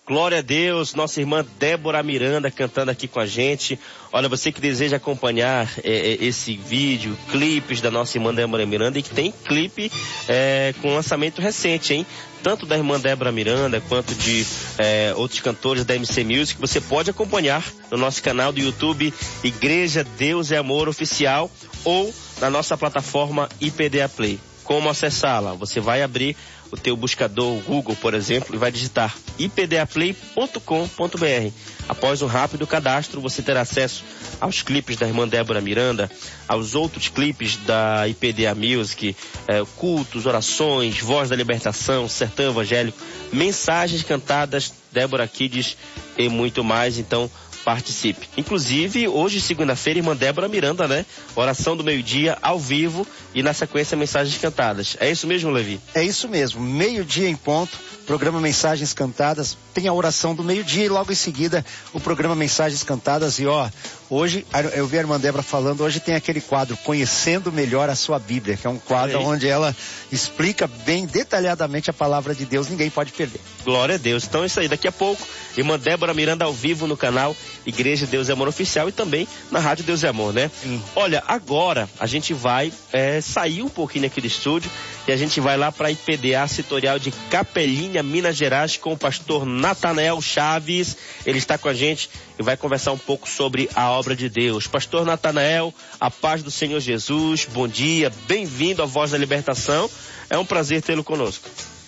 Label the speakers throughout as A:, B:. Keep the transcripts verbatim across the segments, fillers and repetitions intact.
A: Glória a Deus, nossa irmã Débora Miranda cantando aqui com a gente. Olha, você que deseja acompanhar é, esse vídeo, clipes da nossa irmã Débora Miranda, e que tem clipe é, com lançamento recente, hein? Tanto da irmã Débora Miranda, quanto de é, outros cantores da M C Music, você pode acompanhar no nosso canal do YouTube Igreja Deus é Amor Oficial, ou na nossa plataforma I P D A Play. Como acessá-la? Você vai abrir o teu buscador, o Google, por exemplo, e vai digitar i p d a play ponto com ponto b r. Após um rápido cadastro, você terá acesso aos clipes da irmã Débora Miranda, aos outros clipes da I P D A Music, eh, cultos, orações, voz da libertação, sertão evangélico, mensagens cantadas, Débora Kids e muito mais. Então, participe. Inclusive, hoje, segunda-feira, irmã Débora Miranda, né? Oração do meio-dia, ao vivo, e na sequência, mensagens cantadas. É isso mesmo, Levi?
B: É isso mesmo. Meio-dia em ponto, programa Mensagens Cantadas, tem a oração do meio-dia e logo em seguida o programa Mensagens Cantadas. E ó, hoje, eu vi a irmã Débora falando, hoje tem aquele quadro Conhecendo Melhor a Sua Bíblia, que é um quadro é onde ela explica bem detalhadamente a palavra de Deus, ninguém pode perder.
A: Glória a Deus. Então é isso aí, daqui a pouco, irmã Débora Miranda ao vivo no canal Igreja Deus é Amor Oficial e também na Rádio Deus é Amor, né? Sim. Olha, agora a gente vai é, sair um pouquinho aqui do estúdio e a gente vai lá para a I P D A Setorial de Capelinha, Minas Gerais, com o pastor Natanael Chaves. Ele está com a gente e vai conversar um pouco sobre a obra de Deus. Pastor Natanael, a paz do Senhor Jesus, bom dia, bem-vindo à Voz da Libertação. É um prazer tê-lo conosco.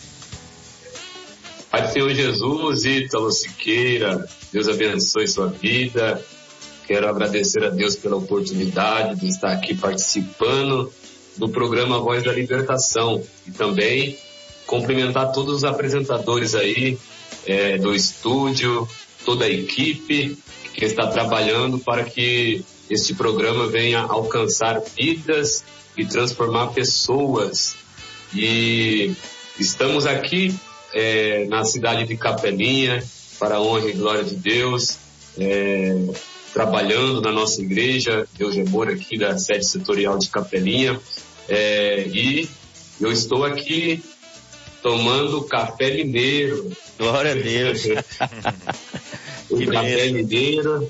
C: Pai do Senhor Jesus, Ítalo Siqueira, Deus abençoe sua vida. Quero agradecer a Deus pela oportunidade de estar aqui participando do programa Voz da Libertação e também cumprimentar todos os apresentadores aí é, do estúdio, toda a equipe que está trabalhando para que este programa venha alcançar vidas e transformar pessoas. E estamos aqui É, na cidade de Capelinha, para a honra e glória de Deus, é, trabalhando na nossa igreja, Deus é Amor, aqui da sede setorial de Capelinha, é, e eu estou aqui tomando café mineiro.
A: Glória a Deus.
C: o
A: que
C: café
A: bênção.
C: mineiro.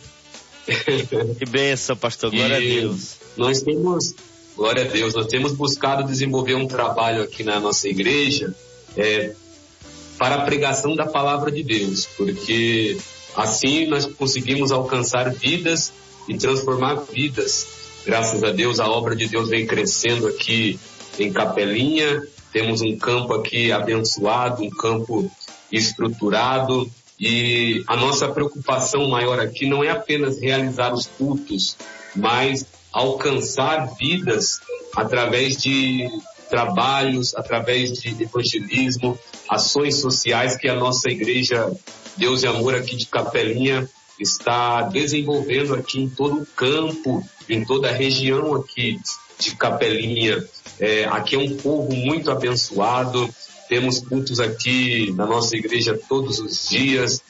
A: Que bênção, pastor, glória
C: e
A: a Deus.
C: Nós temos, glória a Deus, nós temos buscado desenvolver um trabalho aqui na nossa igreja, é, para a pregação da palavra de Deus, porque assim nós conseguimos alcançar vidas e transformar vidas. Graças a Deus, a obra de Deus vem crescendo aqui em Capelinha, temos um campo aqui abençoado, um campo estruturado, e a nossa preocupação maior aqui não é apenas realizar os cultos, mas alcançar vidas através de trabalhos, através de evangelismo, ações sociais que a nossa igreja Deus e Amor aqui de Capelinha está desenvolvendo aqui em todo o campo, em toda a região aqui de Capelinha. É, aqui é um povo muito abençoado, temos cultos aqui na nossa igreja todos os dias,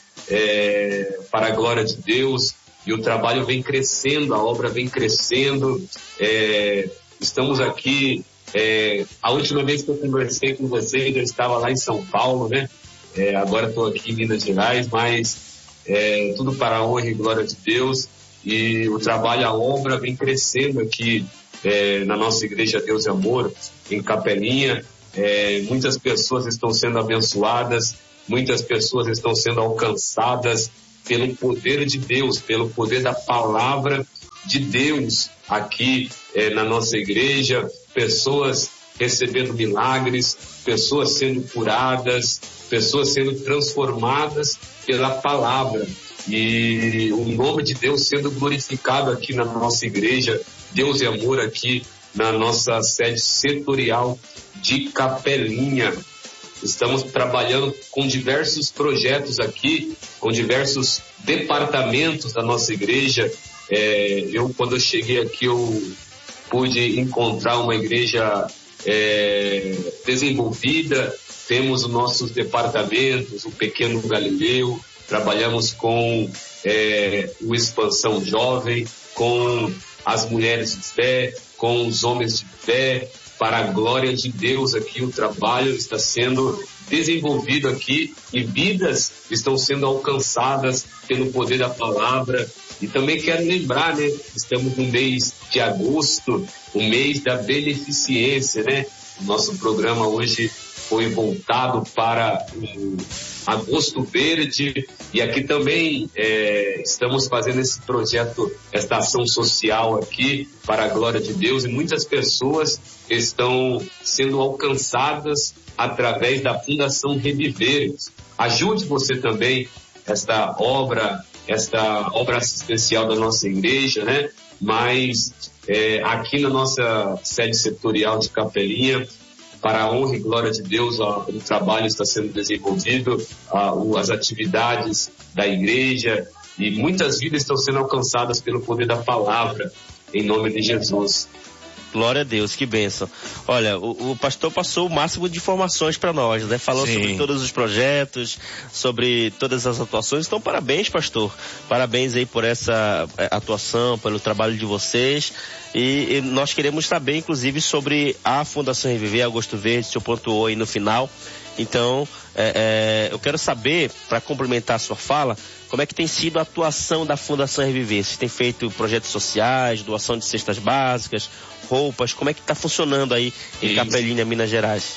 C: é, para a glória de Deus, e o trabalho vem crescendo, a obra vem crescendo, é, estamos aqui. É, a última vez que eu conversei com vocês, eu estava lá em São Paulo, né? É, agora estou aqui em Minas Gerais, mas é, tudo para a honra e glória de Deus. E o trabalho, a obra vem crescendo aqui é, na nossa igreja Deus e Amor, em Capelinha. É, muitas pessoas estão sendo abençoadas, muitas pessoas estão sendo alcançadas pelo poder de Deus, pelo poder da palavra de Deus aqui é, na nossa igreja. Pessoas recebendo milagres, pessoas sendo curadas, pessoas sendo transformadas pela palavra. E o nome de Deus sendo glorificado aqui na nossa igreja, Deus e Amor aqui na nossa sede setorial de Capelinha. Estamos trabalhando com diversos projetos aqui, com diversos departamentos da nossa igreja. É, eu, quando eu cheguei aqui, eu pude encontrar uma igreja é, desenvolvida. Temos os nossos departamentos, o Pequeno Galileu, trabalhamos com é, o Expansão Jovem, com as mulheres de fé, com os homens de fé, para a glória de Deus aqui. O trabalho está sendo desenvolvido aqui e vidas estão sendo alcançadas pelo poder da palavra. E também quero lembrar, né, estamos no mês de agosto, o mês da beneficência, né? O nosso programa hoje foi voltado para o Agosto Verde, e aqui também é, estamos fazendo esse projeto, esta ação social aqui para a glória de Deus, e muitas pessoas estão sendo alcançadas através da Fundação Reviver. Ajude você também esta obra, esta obra assistencial da nossa igreja, né? Mas é, aqui na nossa sede setorial de Capelinha, para a honra e glória de Deus, ó, o trabalho está sendo desenvolvido, ó, as atividades da igreja, e muitas vidas estão sendo alcançadas pelo poder da palavra, em nome de Jesus.
A: Glória a Deus, que bênção. Olha, o, o pastor passou o máximo de informações para nós, né? Falou Sim. sobre todos os projetos, sobre todas as atuações. Então, parabéns, pastor. Parabéns aí por essa atuação, pelo trabalho de vocês. E, e nós queremos saber, inclusive, sobre a Fundação Reviver, Agosto Verde, o senhor pontuou aí no final. Então, é, é, eu quero saber, para complementar a sua fala, como é que tem sido a atuação da Fundação Reviver? Vocês têm feito projetos sociais, doação de cestas básicas, roupas, como é que está funcionando aí em Isso. Capelinha, Minas Gerais?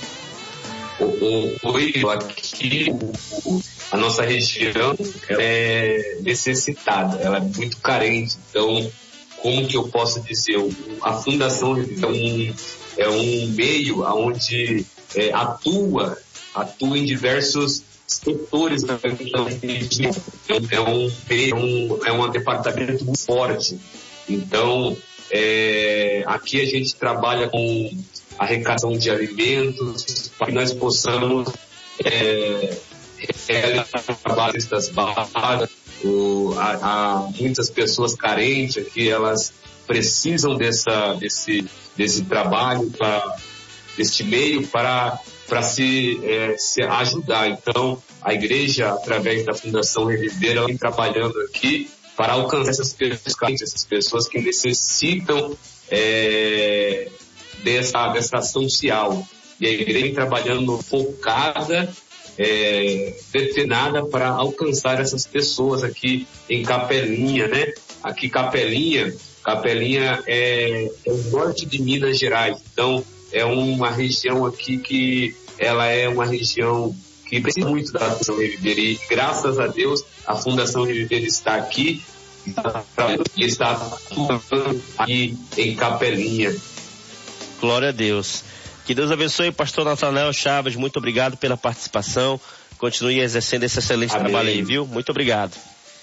C: Oi, aqui a nossa região é necessitada, ela é muito carente, então como que eu posso dizer, a Fundação Reviver é um, é um meio onde é, atua, atua em diversos setores da região, é um, é um, é um departamento muito forte, então É, aqui a gente trabalha com arrecadação de alimentos para que nós possamos é, realizar cestas básicas. Há muitas pessoas carentes aqui, elas precisam dessa, desse, desse trabalho, pra, deste meio para, para se, é, se ajudar. Então, a igreja, através da Fundação Reviver, ela vem trabalhando aqui para alcançar essas pessoas, essas pessoas que necessitam é, dessa, dessa ação social. E a igreja vem trabalhando focada, é, determinada para alcançar essas pessoas aqui em Capelinha, né? Aqui Capelinha, Capelinha é, é o norte de Minas Gerais. Então, é uma região aqui que ela é uma região que precisa muito da Fundação Reviver, e graças a Deus a Fundação Reviver está aqui e está atuando aqui em Capelinha.
A: Glória a Deus. Que Deus abençoe, pastor Natanael Chaves, muito obrigado pela participação, continue exercendo esse excelente Amém. Trabalho aí, viu? Muito obrigado.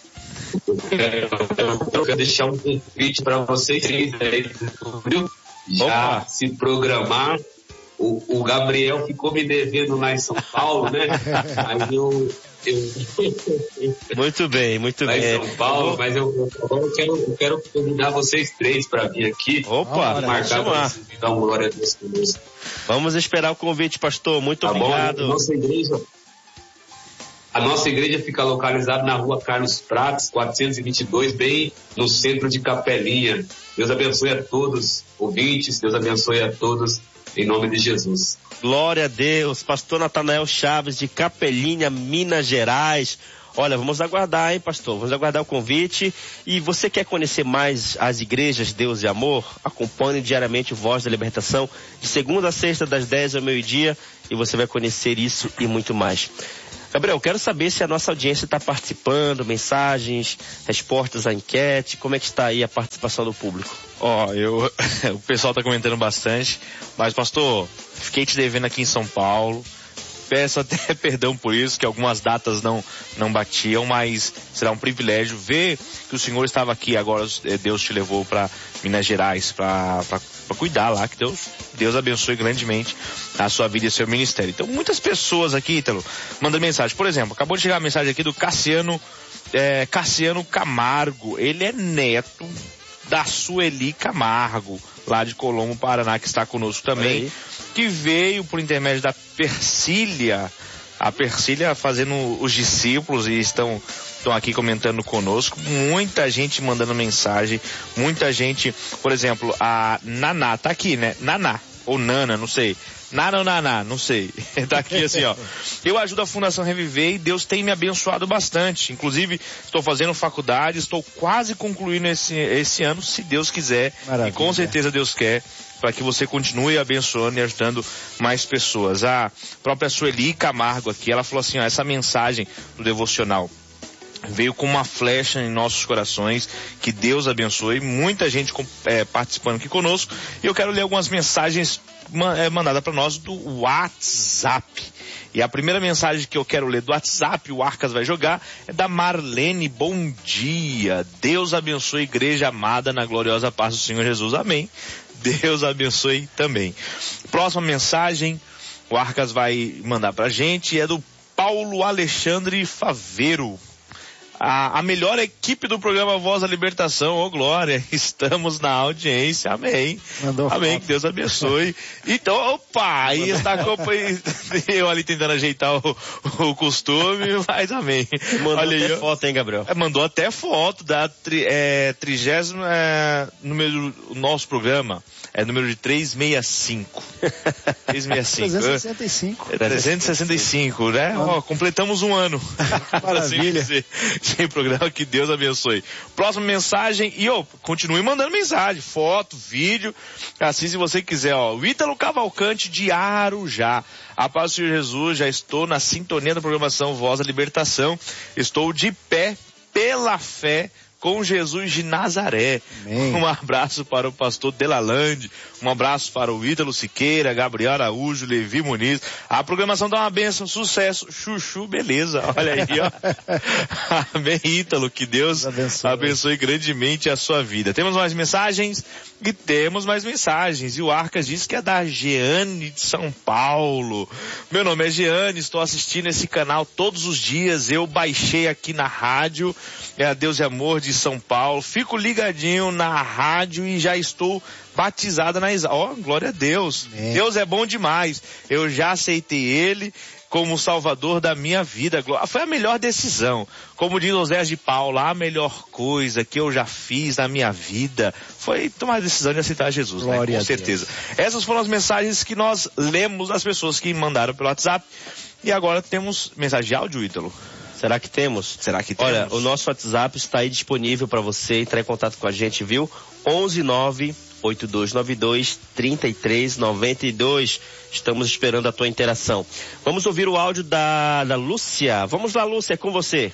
C: Eu quero deixar um convite para vocês aí, viu? Já Opa. Se programar. O, o Gabriel ficou me devendo lá em São Paulo, né? Aí eu... eu...
A: Muito bem, muito
C: lá
A: bem.
C: Lá em São Paulo, mas eu, agora eu quero, eu quero convidar vocês três para vir aqui.
A: Opa,
C: marcar para dar uma glória a Deus conosco.
A: Vamos esperar o convite, pastor. Muito tá obrigado.
C: Bom? A nossa igreja, a nossa igreja fica localizada na rua Carlos Prates, quatrocentos e vinte e dois, bem no centro de Capelinha. Deus abençoe a todos, ouvintes. Deus abençoe a todos. Em nome de Jesus.
A: Glória a Deus. Pastor Natanael Chaves, de Capelinha, Minas Gerais. Olha, vamos aguardar, hein, pastor? Vamos aguardar o convite. E você quer conhecer mais as igrejas Deus e Amor? Acompanhe diariamente o Voz da Libertação, de segunda a sexta, das dez ao meio-dia, e você vai conhecer isso e muito mais. Gabriel, quero saber se a nossa audiência está participando, mensagens, respostas à enquete, como é que está aí a participação do público?
D: Ó, oh, eu, o pessoal está comentando bastante, mas pastor, fiquei te devendo aqui em São Paulo, peço até perdão por isso, que algumas datas não, não batiam, mas será um privilégio ver que o senhor estava aqui, agora Deus te levou para Minas Gerais, para cuidar lá, que Deus, Deus abençoe grandemente a sua vida e seu ministério. Então, muitas pessoas aqui, Ítalo, mandam mensagem. Por exemplo, acabou de chegar a mensagem aqui do Cassiano, é, Cassiano Camargo. Ele é neto da Sueli Camargo, lá de Colombo, Paraná, que está conosco também, Aí. que veio por intermédio da Persília, a Persília fazendo os discípulos, e estão, estão aqui comentando conosco, muita gente mandando mensagem, muita gente, por exemplo, a Naná, tá aqui, né? Naná. ou Nana, não sei. Nana ou Naná, não sei. Tá aqui assim, ó. Eu ajudo a Fundação Reviver e Deus tem me abençoado bastante. Inclusive, estou fazendo faculdade, estou quase concluindo esse, esse ano, se Deus quiser. Maravilha. E com certeza Deus quer, para que você continue abençoando e ajudando mais pessoas. A própria Sueli Camargo aqui, ela falou assim, ó, essa mensagem do devocional veio com uma flecha em nossos corações, que Deus abençoe, muita gente é, participando aqui conosco, e eu quero ler algumas mensagens é, mandadas para nós do WhatsApp. E a primeira mensagem que eu quero ler do WhatsApp, o Arcas vai jogar, é da Marlene. Bom dia, Deus abençoe a igreja amada na gloriosa paz do Senhor Jesus, amém. Deus abençoe também. Próxima mensagem, o Arcas vai mandar pra gente, é do Paulo Alexandre Faveiro. A, a melhor equipe do programa Voz da Libertação, ô oh, glória, estamos na audiência, amém. Mandou amém, foto. Que Deus abençoe. Então, opa, aí está acompanhando, eu ali tentando ajeitar o, o costume, mas amém.
A: Mandou Olha até aí, foto, hein, Gabriel?
D: Mandou até foto da tri, é, trigésimo é, número do nosso programa. É número de trezentos e sessenta e cinco. trezentos e sessenta e cinco.
B: trezentos e sessenta e cinco.
D: É, trezentos e sessenta e cinco, né? Ó, completamos um ano.
B: Maravilha.
D: Assim, sem programa, que Deus abençoe. Próxima mensagem, e ó, continue mandando mensagem, foto, vídeo, assim se você quiser, ó. O Ítalo Cavalcante de Arujá. A paz do Senhor Jesus, já estou na sintonia da programação Voz da Libertação. Estou de pé pela fé com Jesus de Nazaré. Amém. Um abraço para o pastor Delalande, um abraço para o Ítalo Siqueira, Gabriel Araújo, Levi Muniz. A programação dá uma bênção, sucesso, chuchu, beleza. Olha aí, ó. Amém, Ítalo, que Deus abençoe. abençoe grandemente a sua vida. Temos mais mensagens? E temos mais mensagens. E o Arcas diz que é da Jeane de São Paulo. Meu nome é Jeane, estou assistindo esse canal todos os dias. Eu baixei aqui na rádio, é a Deus e Amor de São Paulo. Fico ligadinho na rádio e já estou batizada na Isa. Ó, oh, glória a Deus. É. Deus é bom demais. Eu já aceitei Ele como Salvador da minha vida. Foi a melhor decisão. Como diz Oséias de Paula, a melhor coisa que eu já fiz na minha vida foi tomar a decisão de aceitar Jesus, né? Com certeza. Essas foram as mensagens que nós lemos das pessoas que mandaram pelo WhatsApp. E agora temos mensagem de áudio, Ítalo.
A: Será que temos?
D: Será que temos?
A: Olha, o nosso WhatsApp está aí disponível para você entrar em contato com a gente, viu? onze nove oito dois nove dois três três nove dois. Estamos esperando a tua interação. Vamos ouvir o áudio da, da Lúcia. Vamos lá, Lúcia, é com você.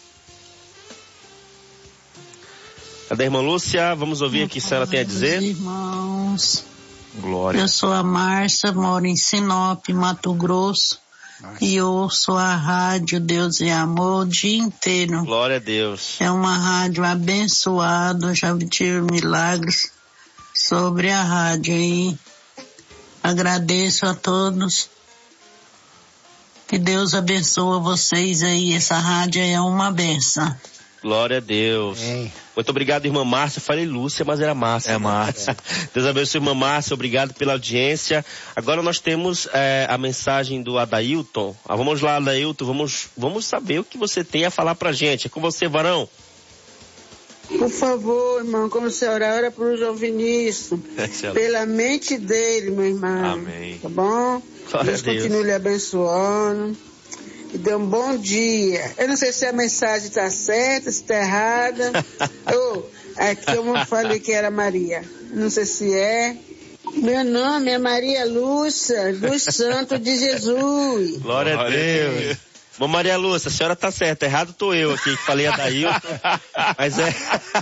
A: Cadê a irmã Lúcia? Vamos ouvir aqui se ela tem a dizer.
E: Irmãos,
D: glória.
E: Eu sou a Márcia, moro em Sinop, Mato Grosso. Nossa. E ouço a rádio Deus e Amor o dia inteiro.
A: Glória a Deus.
E: É uma rádio abençoada, já tive milagres sobre a rádio e agradeço a todos. Que Deus abençoe vocês aí, essa rádio é uma benção.
A: Glória a Deus. Ei. Muito obrigado, irmã Márcia. Falei Lúcia, mas era Márcia.
D: É Márcia.
A: Deus abençoe, irmã Márcia. Obrigado pela audiência. Agora nós temos é, a mensagem do Adailton. Ah, vamos lá, Adailton. Vamos, vamos saber o que você tem a falar pra gente. É com você, varão.
F: Por favor, irmão, como você ora, ora pro João Vinícius. Pela mente dele, meu irmão.
D: Amém.
F: Tá bom?
A: Glória
F: Deus continue lhe abençoando. E dê um bom dia. Eu não sei se a mensagem está certa, se está errada. Oh, aqui eu falei que era Maria. Não sei se é. Meu nome é Maria Lúcia, dos Santos de Jesus.
A: Glória, Glória a Deus. Bom, Maria Lúcia, a senhora tá certa, errado tô eu aqui, que falei a Dailton, mas é...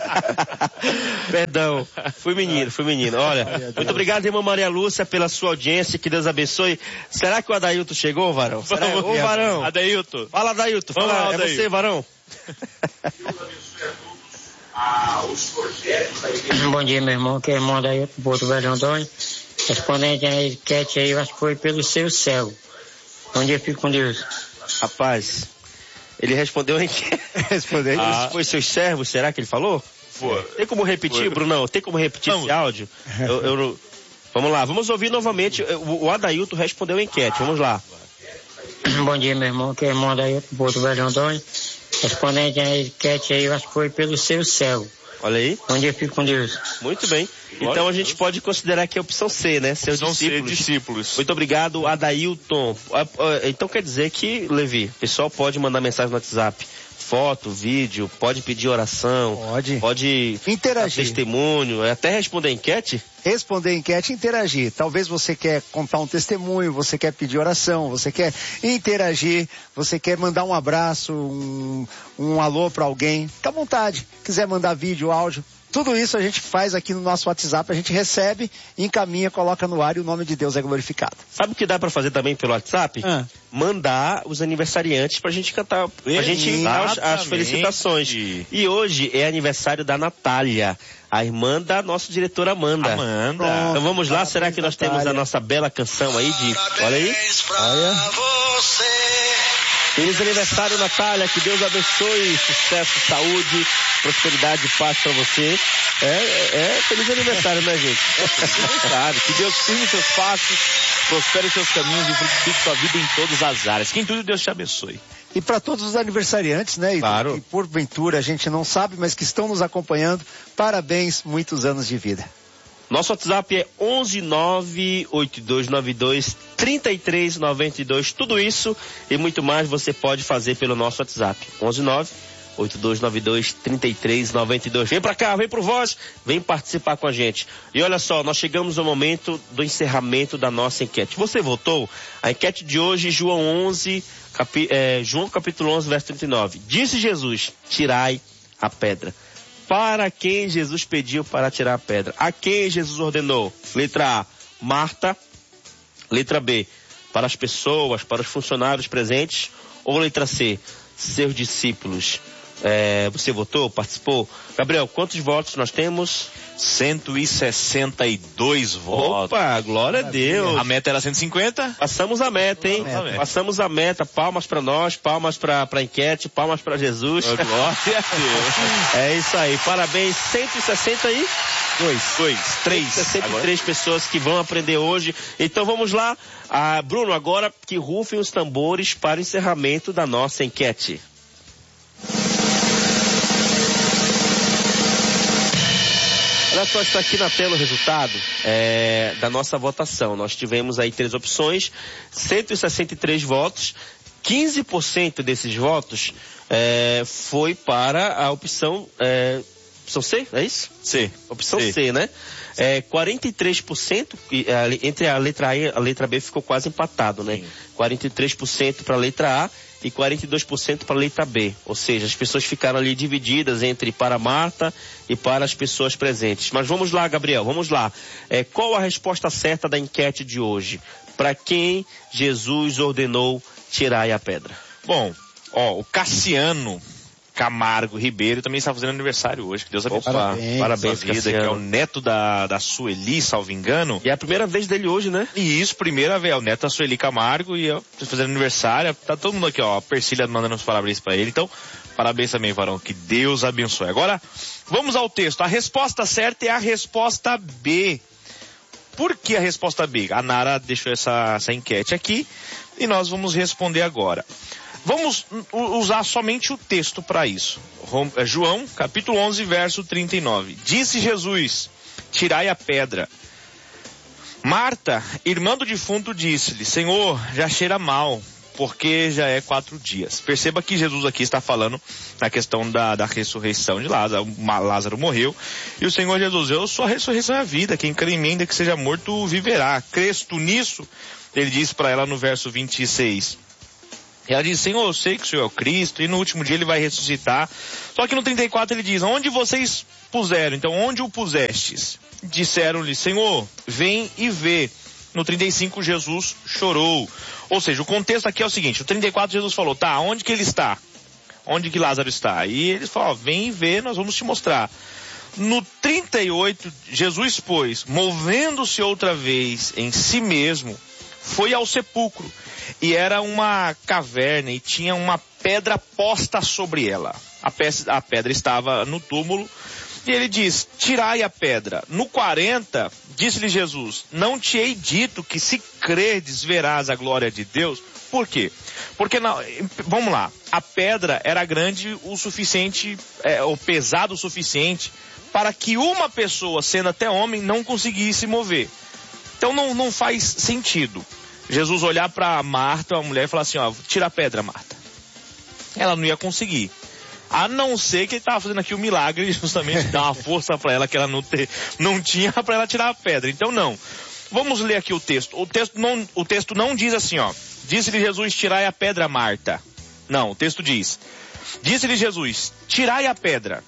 A: Perdão, fui menino, fui menino. Olha, muito obrigado, irmã Maria Lúcia, pela sua audiência, que Deus abençoe. Será que o Adailton chegou, varão? Será? Ô, varão.
D: Adailton.
A: Fala, Adailton, fala, lá, é você, varão.
G: Bom dia, meu irmão, que é irmão Adailton, Porto Velho Rondônia. Respondente a enquete aí, eu acho que foi pelo seu céu. Bom dia, fico com Deus.
A: Rapaz, ele respondeu em que? Respondeu. Ah. Foi seus servos, será que ele falou?
D: Foi.
A: Tem como repetir, foi. Brunão? Tem como repetir vamos. Esse áudio? Eu, eu, vamos lá, vamos ouvir novamente. O, o Adailton respondeu a enquete, vamos lá.
G: Bom dia, meu irmão, que é irmão Adailton, Porto Velho Rondônia. Respondente a enquete aí, eu acho que foi pelo seu céu.
A: Olha aí.
G: Bom dia, fique com Deus.
A: Muito bem. Então a gente pode considerar que é a opção C, né? Seus
D: Opção C,
A: discípulos.
D: discípulos.
A: Muito obrigado, Adailton. Ah, ah, Então quer dizer que, Levi, o pessoal pode mandar mensagem no WhatsApp, foto, vídeo, pode pedir oração,
B: Pode.
A: pode
B: Interagir.
A: dar testemunho, até responder a enquete.
B: Responder a enquete e interagir. Talvez você quer contar um testemunho, você quer pedir oração, você quer interagir, você quer mandar um abraço, um, um alô para alguém. Fica à vontade. Quiser mandar vídeo, áudio. Tudo isso a gente faz aqui no nosso WhatsApp, a gente recebe, encaminha, coloca no ar e o nome de Deus é glorificado.
A: Sabe o que dá pra fazer também pelo WhatsApp?
B: Ah.
A: Mandar os aniversariantes pra gente cantar, pra gente dar as, as
D: Exatamente.
A: felicitações. E hoje é aniversário da Natália, a irmã da nossa diretora Amanda.
D: Amanda.
B: Pronto.
A: Então vamos lá, será que nós temos a
B: Natália.
A: nossa bela canção aí de... Olha aí.
B: Olha.
A: Feliz aniversário, Natália, que Deus abençoe, sucesso, saúde, prosperidade e paz pra você. É, é feliz aniversário, né, gente?
D: É feliz aniversário. Que Deus firme seus passos, prospere seus caminhos e frutifique sua vida em todas as áreas. Que em tudo Deus te abençoe.
B: E para todos os aniversariantes, né? E,
A: Claro.
B: e porventura a gente não sabe, mas que estão nos acompanhando, parabéns, muitos anos de vida.
A: Nosso WhatsApp é onze nove oito dois nove dois três três nove dois. Tudo isso e muito mais você pode fazer pelo nosso WhatsApp. onze nove oito dois nove dois três três nove dois. Vem pra cá, vem pro Voz, vem participar com a gente. E olha só, nós chegamos ao momento do encerramento da nossa enquete. Você votou? A enquete de hoje, João onze, capi, é, João capítulo onze, verso trinta e nove. Disse Jesus, tirai a pedra. Para quem Jesus pediu para tirar a pedra? A quem Jesus ordenou? Letra A, Marta. Letra B, para as pessoas, para os funcionários presentes. Ou letra C, seus discípulos. É, você votou? Participou? Gabriel, quantos votos nós temos?
D: cento e sessenta e dois votos.
A: Opa, glória a Deus.
D: A meta era cento e cinquenta?
A: Passamos a meta, hein?
D: Passamos a meta.
A: Passamos a meta. Palmas para nós, palmas para a enquete, palmas para Jesus.
D: Glória a Deus.
A: É isso aí. Parabéns. cento e sessenta e
D: Dois. Dois. Três.
A: sessenta e três pessoas que vão aprender hoje. Então vamos lá. Ah, Bruno, agora que rufem os tambores para o encerramento da nossa enquete. Olha só, está aqui na tela o resultado é, da nossa votação. Nós tivemos aí três opções, cento e sessenta e três votos, quinze por cento desses votos é, foi para a opção, é, opção C, é isso?
D: C.
A: Opção
D: C.
A: C, né? É, quarenta e três por cento, e, a, entre a letra A e a letra B ficou quase empatado, né?
D: Sim.
A: quarenta e três por cento para a letra A e quarenta e dois por cento para a letra B. Ou seja, as pessoas ficaram ali divididas entre para Marta e para as pessoas presentes. Mas vamos lá, Gabriel, vamos lá. É, qual a resposta certa da enquete de hoje? Para quem Jesus ordenou tirar a pedra?
D: Bom, ó, o Cassiano Camargo Ribeiro também está fazendo aniversário hoje. Que Deus abençoe.
A: Opa,
B: Parabéns.
A: parabéns,
D: Sua vida, que é
A: Cassiano.
D: o neto da, da Sueli, salvo engano.
A: E é a primeira vez dele hoje, né?
D: E isso, primeira vez, é o neto da Sueli Camargo e eu tô fazendo aniversário. Tá todo mundo aqui, ó, a Persília mandando os parabéns pra ele. Então, parabéns também, varão. Que Deus abençoe. Agora, vamos ao texto. A resposta certa é a resposta B. Por que a resposta B? A Nara deixou essa, essa enquete aqui e nós vamos responder agora. Vamos usar somente o texto para isso. João, capítulo onze, verso trinta e nove. Disse Jesus, tirai a pedra. Marta, irmã do defunto, disse-lhe, Senhor, já cheira mal, porque já é quatro dias. Perceba que Jesus aqui está falando na questão da, da ressurreição de Lázaro. Lázaro morreu. E o Senhor Jesus, eu sou a ressurreição e a vida. Quem crê em mim, ainda que seja morto, viverá. Crês tu nisso? Ele disse para ela no verso vinte e seis. Ela diz, Senhor, eu sei que o Senhor é o Cristo, e no último dia ele vai ressuscitar. Só que no trinta e quatro ele diz, onde vocês puseram? Então, onde o pusestes? Disseram-lhe, Senhor, vem e vê. No trinta e cinco, Jesus chorou. Ou seja, o contexto aqui é o seguinte, no trinta e quatro Jesus falou, tá, onde que ele está? Onde que Lázaro está? E eles falaram, vem e vê, nós vamos te mostrar. No trinta e oito, Jesus, pois, movendo-se outra vez em si mesmo, foi ao sepulcro. E era uma caverna e tinha uma pedra posta sobre ela. A, pe- a pedra estava no túmulo. E ele diz, tirai a pedra. No quarenta, disse-lhe Jesus, não te hei dito que se credes verás a glória de Deus? Por quê? Porque, na, vamos lá, a pedra era grande o suficiente, é, ou pesado o suficiente, para que uma pessoa, sendo até homem, não conseguisse mover. Então não, não faz sentido Jesus olhar para Marta, a mulher, e falar assim, ó, tira a pedra, Marta. Ela não ia conseguir. A não ser que ele estava fazendo aqui o milagre, justamente dar uma força para ela que ela não, ter, não tinha para ela tirar a pedra. Então não. Vamos ler aqui o texto. O texto não, o texto não diz assim, ó. Disse-lhe Jesus, tirai a pedra, Marta. Não, o texto diz. Disse-lhe Jesus, tirai a pedra.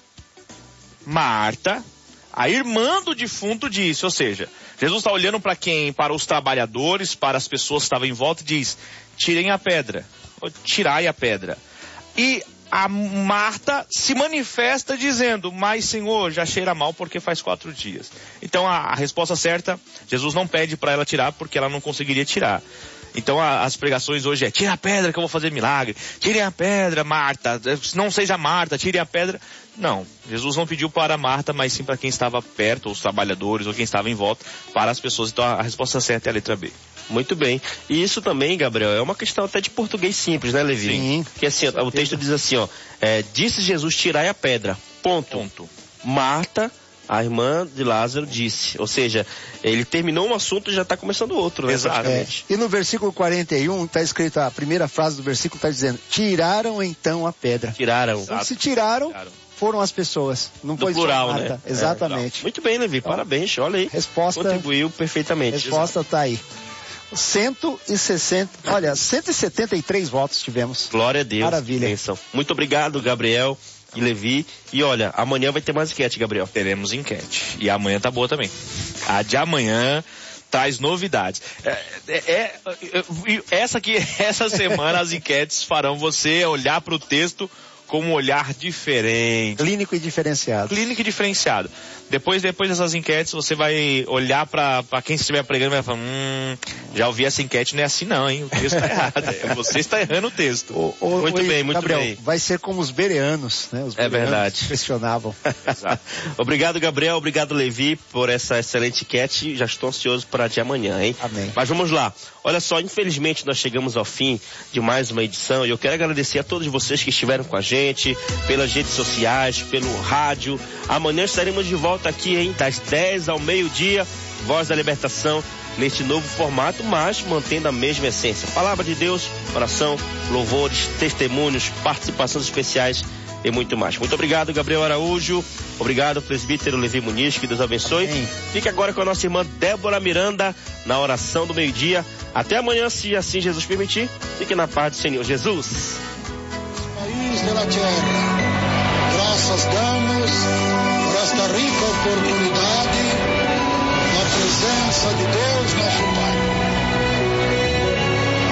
D: Marta, a irmã do defunto, disse. Ou seja, Jesus está olhando para quem? Para os trabalhadores, para as pessoas que estavam em volta e diz, tirem a pedra. Tirai a pedra. E a Marta se manifesta dizendo, mas Senhor, já cheira mal porque faz quatro dias. Então a, a resposta certa, Jesus não pede para ela tirar porque ela não conseguiria tirar. Então a, as pregações hoje é, tira a pedra que eu vou fazer milagre. Tirem a pedra, Marta. Não seja Marta, tirem a pedra. Não, Jesus não pediu para Marta, mas sim para quem estava perto, ou os trabalhadores, ou quem estava em volta, para as pessoas. Então a, a resposta certa é a letra B.
A: Muito bem. E isso também, Gabriel, é uma questão até de português simples, né, Levi?
B: Sim.
A: Porque assim, o texto diz assim, ó, é, disse Jesus, tirai a pedra. Ponto.
D: Ponto.
A: Marta, a irmã de Lázaro, disse. Ou seja, ele terminou um assunto e já está começando outro, né?
B: Exatamente. É. E no versículo quarenta e um está escrito, a primeira frase do versículo está dizendo, tiraram então a pedra.
A: Tiraram.
B: Então, se tiraram, tiraram, foram as pessoas. Não
A: do
B: foi
A: plural,
B: só Marta.
A: né?
B: Exatamente.
A: É, muito bem, Levi, então, parabéns, olha aí.
B: Resposta.
A: Contribuiu perfeitamente.
B: Resposta está aí. cento e sessenta, olha, cento e setenta e três votos tivemos.
A: Glória a Deus.
B: Maravilha.
A: Bênção. Muito obrigado, Gabriel e Levi. E olha, amanhã vai ter mais enquete, Gabriel.
D: Teremos enquete. E amanhã tá boa também. A de amanhã traz novidades. É, é, é, essa aqui, essa semana as enquetes farão você olhar para o texto com um olhar diferente.
B: Clínico e diferenciado.
D: Clínico e diferenciado. Depois, depois dessas enquetes, você vai olhar para quem estiver pregando e vai falar, hum, já ouvi essa enquete, não é assim não, hein? O texto está errado. Você está errando o texto.
B: O, o,
A: muito
B: o,
A: bem, muito
B: Gabriel,
A: bem.
B: Vai ser como os bereanos, né? Os
A: é
B: bereanos
A: verdade.
B: questionavam.
A: Obrigado, Gabriel. Obrigado, Levi, por essa excelente enquete. Já estou ansioso para a de amanhã, hein?
B: Amém.
A: Mas vamos lá. Olha só, infelizmente nós chegamos ao fim de mais uma edição e eu quero agradecer a todos vocês que estiveram com a gente, pelas redes sociais, pelo rádio. Amanhã estaremos de volta aqui, hein? Das dez ao meio-dia, Voz da Libertação, neste novo formato, mas mantendo a mesma essência. Palavra de Deus, oração, louvores, testemunhos, participações especiais e muito mais. Muito obrigado, Gabriel Araújo. Obrigado, presbítero Levi Muniz, que Deus abençoe. Amém. Fique agora com a nossa irmã Débora Miranda na oração do meio-dia. Até amanhã, se assim Jesus permitir. Fique na paz do Senhor Jesus.
H: País de la tierra, graças damos por esta rica oportunidade, na presença de Deus, nosso